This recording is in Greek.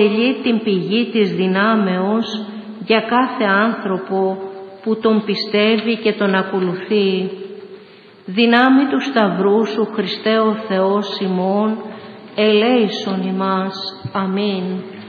αποτελεί την πηγή της δυνάμεως για κάθε άνθρωπο που τον πιστεύει και τον ακολουθεί. Δυνάμει του Σταυρού σου, Χριστέ ο Θεός ημών, ελέησον ημάς. Αμήν.